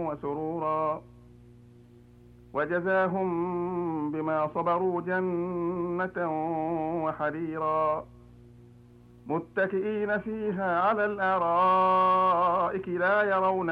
وسرورا وجزاهم بما صبروا جنة وحريرا متكئين فيها على الأرائك لا يرون